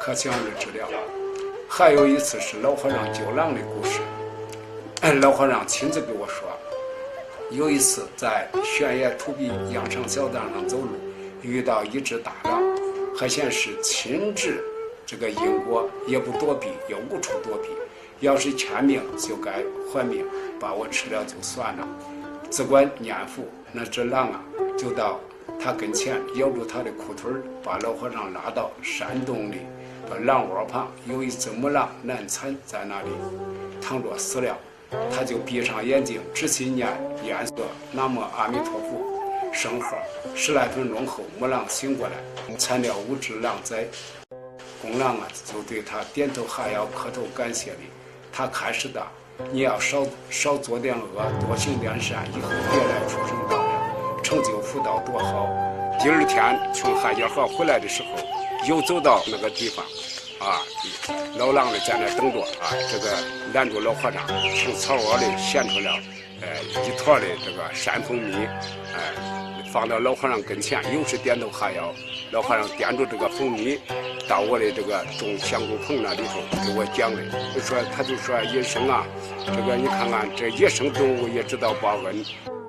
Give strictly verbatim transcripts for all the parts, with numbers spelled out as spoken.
可想而知了。还有一次是老和尚救狼的故事，老和尚亲自给我说，有一次在悬崖土壁羊肠小道上走路，遇到一只大狼，还显是亲至这个因果，也不躲避，也无处躲避，要是欠命就该还命，把我吃了就算了。只管念佛，那只狼啊就到他跟前咬住他的裤腿，把老和尚拉到山洞里，把狼窝旁有一只母狼难产在那里躺着死了，他就闭上眼睛仔细念念诵南无阿弥陀佛圣号，十来分钟后母狼醒过来，产了五只狼崽。公狼啊就对他点头哈腰磕头感谢礼，他开始的你要少少做点恶，多行点善，以后别来畜生道了，成就福道多好。第二天从海家河回来的时候，又走到那个地方啊，老狼呢在那等着啊，这个拦住老和尚，从草窝里衔出了呃一坨的这个山蜂蜜，哎、呃，放到老和尚跟前，又是点头哈腰。老和尚掂住这个蜂蜜到我的这个种香菇棚那里头给我讲的，就说他就说野生啊，这个你看看这野生动物也知道报恩。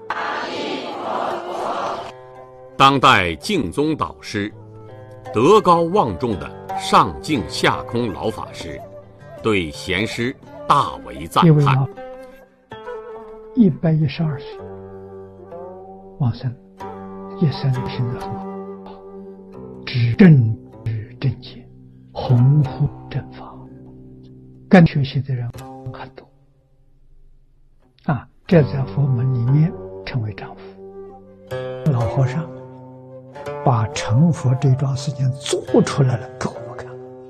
当代净宗导师、德高望重的上净下空老法师对贤师大为赞叹。 一百一十二岁往生，一生品德很好，知正知正见，弘护正法，跟学习的人很多啊，这在佛门里面成为丈夫。老和尚把成佛这桩事情做出来了给我们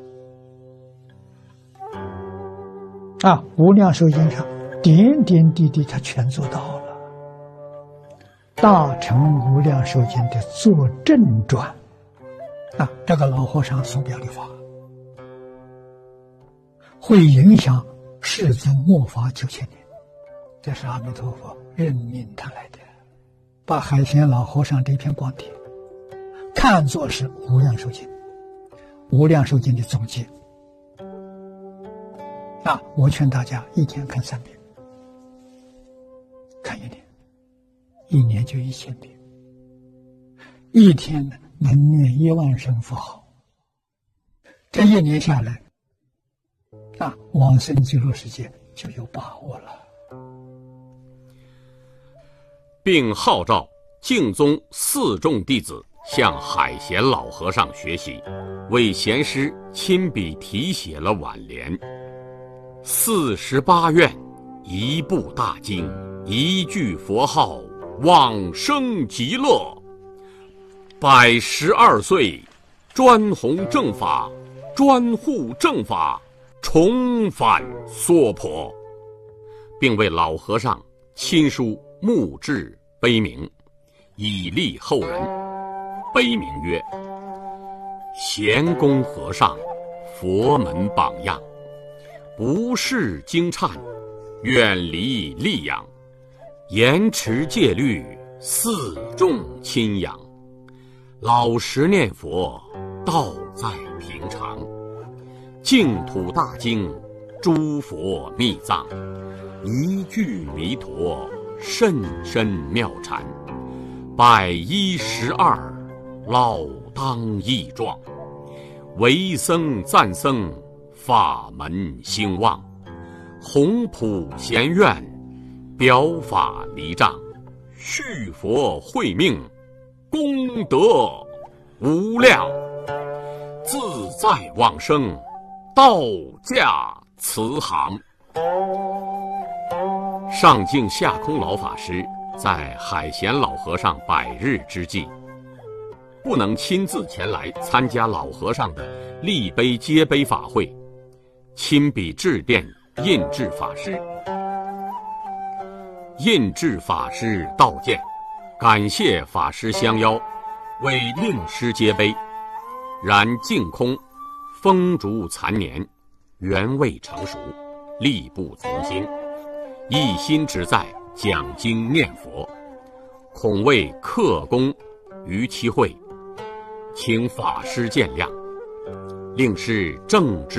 看啊，无量寿经上点点滴滴他全做到了。大乘无量寿经的作证传啊，这个老和尚所表的法会影响世尊末法九千年，这是阿弥陀佛任命他来的，把海贤老和尚这篇光碟看作是无量寿经，无量寿经的总结啊！我劝大家一天看三遍，看一年，一年就一千遍，一天呢能念一万声佛号，这一年下来啊，往生极乐世界就有把握了。 并号召净宗四众弟子向海贤老和尚学习，为贤师亲笔题写了挽联：四十八愿，一部大经，一句佛号，往生极乐。百十二岁，专弘正法，专护正法，重返娑婆，并为老和尚亲书墓志碑铭，以利后人。碑铭曰：贤公和尚，佛门榜样，不识经忏，远离戾养，严持戒律，四众亲仰，老实念佛，道在平常，净土大经，诸佛密藏，一句弥陀，甚深妙禅，百一十二，老当益壮，为僧赞僧，法门兴旺，弘普贤愿，表法离障，续佛慧命，功德无量，自在往生，道驾慈航。上净下空老法师在海贤老和尚百日之际，不能亲自前来参加老和尚的立碑接碑法会，亲笔致电印制法师。印制法师道见，感谢法师相邀，为令师接碑，然净空风烛残年，缘未成熟，力不从心，一心只在讲经念佛，恐为克功于其会，请法师见谅。 令是正直